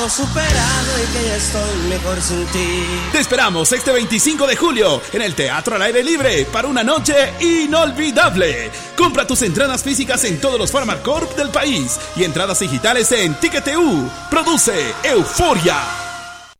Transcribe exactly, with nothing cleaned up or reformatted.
hemos superado y que ya estoy mejor sin ti. Te esperamos este veinticinco de julio en el Teatro al Aire Libre para una noche inolvidable. Compra tus entradas físicas en todos los Pharmacorp del país y entradas digitales en Ticket T U. Produce Euforia.